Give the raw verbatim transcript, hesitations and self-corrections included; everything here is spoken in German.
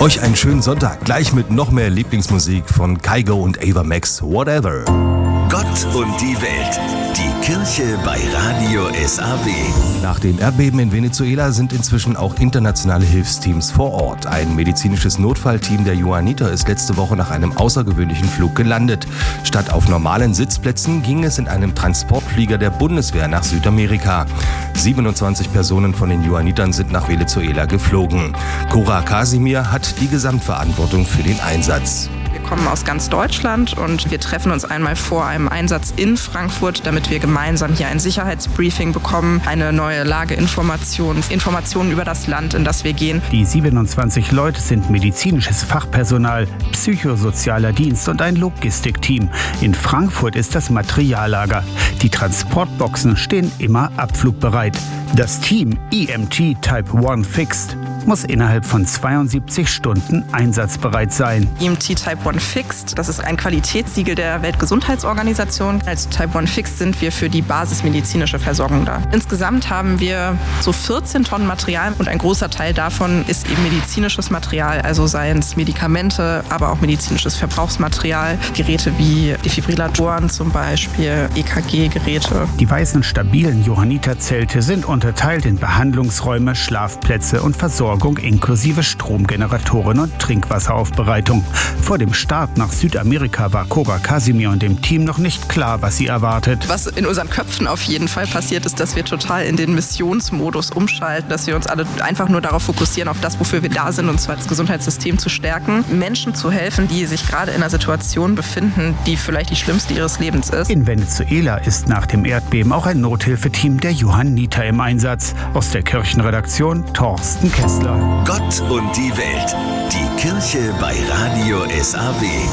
Euch einen schönen Sonntag, gleich mit noch mehr Lieblingsmusik von Kygo und Ava Max, Whatever. Gott und die Welt. Die Kirche bei Radio S A W. Nach dem Erdbeben in Venezuela sind inzwischen auch internationale Hilfsteams vor Ort. Ein medizinisches Notfallteam der Johanniter ist letzte Woche nach einem außergewöhnlichen Flug gelandet. Statt auf normalen Sitzplätzen ging es in einem Transportflieger der Bundeswehr nach Südamerika. siebenundzwanzig Personen von den Johannitern sind nach Venezuela geflogen. Cora Casimir hat die Gesamtverantwortung für den Einsatz. Wir kommen aus ganz Deutschland und wir treffen uns einmal vor einem Einsatz in Frankfurt, damit wir gemeinsam hier ein Sicherheitsbriefing bekommen, eine neue Lageinformation, Informationen über das Land, in das wir gehen. Die siebenundzwanzig Leute sind medizinisches Fachpersonal, psychosozialer Dienst und ein Logistikteam. In Frankfurt ist das Materiallager. Die Transportboxen stehen immer abflugbereit. Das Team E M T Type eins Fixed muss innerhalb von zweiundsiebzig Stunden einsatzbereit sein. E M T Type eins Fixed, das ist ein Qualitätssiegel der Weltgesundheitsorganisation. Als Type eins Fixed sind wir für die basismedizinische Versorgung da. Insgesamt haben wir so vierzehn Tonnen Material und ein großer Teil davon ist eben medizinisches Material, also seien es Medikamente, aber auch medizinisches Verbrauchsmaterial, Geräte wie Defibrillatoren zum Beispiel, E K G-Geräte. Die weißen, stabilen Johanniterzelte sind unterteilt in Behandlungsräume, Schlafplätze und Versorgung inklusive Stromgeneratoren und Trinkwasseraufbereitung. Vor dem Start nach Südamerika war Cora Casimir und dem Team noch nicht klar, was sie erwartet. Was in unseren Köpfen auf jeden Fall passiert ist, dass wir total in den Missionsmodus umschalten, dass wir uns alle einfach nur darauf fokussieren, auf das, wofür wir da sind, und zwar das Gesundheitssystem zu stärken, Menschen zu helfen, die sich gerade in einer Situation befinden, die vielleicht die schlimmste ihres Lebens ist. In Venezuela ist nach dem Erdbeben auch ein Nothilfeteam der Johanniter im Einsatz. Aus der Kirchenredaktion Thorsten Kessler. Gott und die Welt. Die Kirche bei Radio S A W.